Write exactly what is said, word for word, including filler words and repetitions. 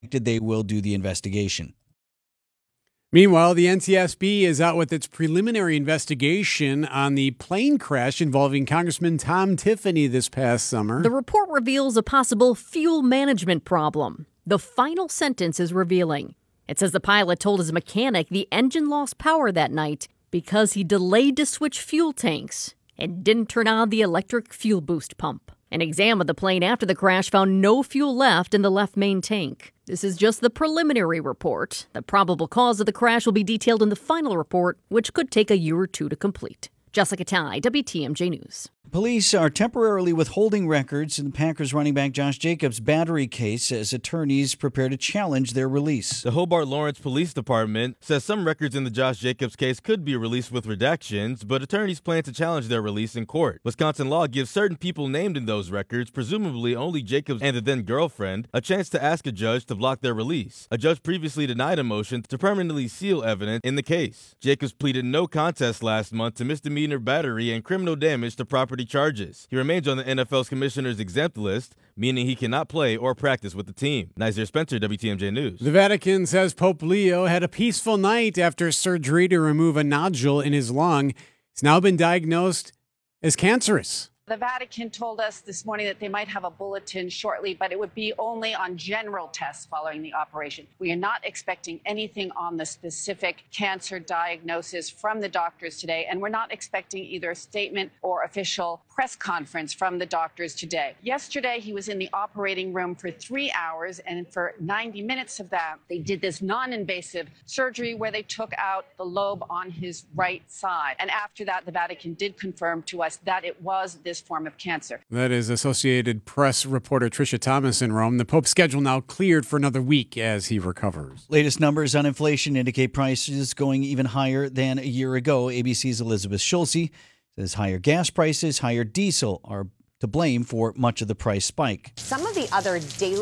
they will do the investigation. Meanwhile, the N T S B is out with its preliminary investigation on the plane crash involving Congressman Tom Tiffany this past summer. The report reveals a possible fuel management problem. The final sentence is revealing. It says the pilot told his mechanic the engine lost power that night because he delayed to switch fuel tanks and didn't turn on the electric fuel boost pump. An exam of the plane after the crash found no fuel left in the left main tank. This is just the preliminary report. The probable cause of the crash will be detailed in the final report, which could take a year or two to complete. Jessica Tai, W T M J News. Police are temporarily withholding records in the Packers running back Josh Jacobs' battery case as attorneys prepare to challenge their release. The Hobart Lawrence Police Department says some records in the Josh Jacobs case could be released with redactions, but attorneys plan to challenge their release in court. Wisconsin law gives certain people named in those records, presumably only Jacobs and the then-girlfriend, a chance to ask a judge to block their release. A judge previously denied a motion to permanently seal evidence in the case. Jacobs pleaded no contest last month to misdemeanor battery and criminal damage to property charges. He remains on the N F L's commissioner's exempt list, meaning he cannot play or practice with the team. Nazir Spencer, W T M J News. The Vatican says Pope Leo had a peaceful night after surgery to remove a nodule in his lung. It's now been diagnosed as cancerous. The Vatican told us this morning that they might have a bulletin shortly, but it would be only on general tests following the operation. We are not expecting anything on the specific cancer diagnosis from the doctors today, and we're not expecting either a statement or official press conference from the doctors today. Yesterday, he was in the operating room for three hours, and for ninety minutes of that, they did this non-invasive surgery where they took out the lobe on his right side. And after that, the Vatican did confirm to us that it was this form of cancer. That is Associated Press reporter Tricia Thomas in Rome. The Pope's schedule now cleared for another week as he recovers. Latest numbers on inflation indicate prices going even higher than a year ago. A B C's Elizabeth Schulze says higher gas prices, higher diesel are to blame for much of the price spike. Some of the other daily